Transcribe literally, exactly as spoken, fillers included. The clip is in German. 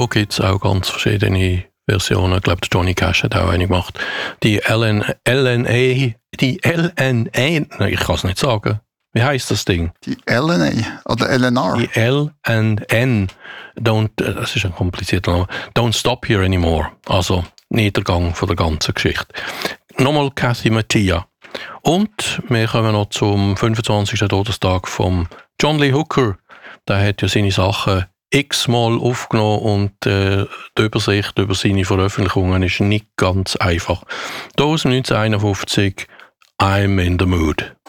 da gibt es auch ganz verschiedene Versionen. Ich glaube, Johnny Cash hat auch eine gemacht. Die L N A, die L N A, ich kann es nicht sagen. Wie heisst das Ding? Die L N A oder L N R? Die L N N. Don't, das ist ein komplizierter Name. Don't Stop Here Anymore. Also Niedergang von der ganzen Geschichte. Nochmal Kathy Mattia. Und wir kommen noch zum fünfundzwanzigsten Todestag von John Lee Hooker. Der hat ja seine Sachen x-mal aufgenommen und äh, die Übersicht über seine Veröffentlichungen ist nicht ganz einfach. Da aus neunzehnhunderteinundfünfzig I'm in the Mood.